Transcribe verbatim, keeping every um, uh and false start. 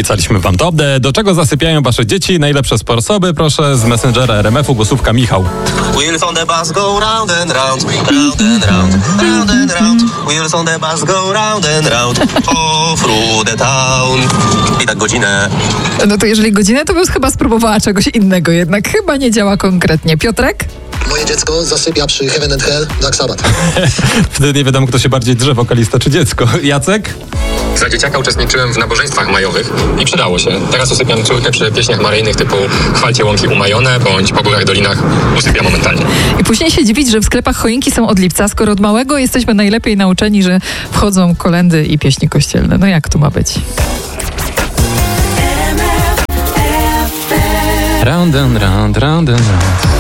Obiecaliśmy wam to. Do czego zasypiają wasze dzieci? Najlepsze sposoby, proszę, z Messengera R M F u głosówka Michał. Wheels on the bus go round and round, round and round, round and round. Wheels on the bus go round and round, all through the town. I tak godzinę. No to jeżeli godzinę, to bym chyba spróbowała czegoś innego, jednak chyba nie działa konkretnie. Piotrek? Moje dziecko zasypia przy Heaven and Hell, Black Sabbath. Wtedy nie wiadomo, kto się bardziej drze, wokalista czy dziecko. Jacek? Za dzieciaka uczestniczyłem w nabożeństwach majowych i przydało się. Teraz usypiam córkę przy pieśniach maryjnych typu Chwalcie łąki umajone, bądź Po górach, dolinach usypiam momentalnie. I później się dziwić, że w sklepach choinki są od lipca, skoro od małego jesteśmy najlepiej nauczeni, że wchodzą kolędy i pieśni kościelne. No jak tu ma być? Round and round, round and round.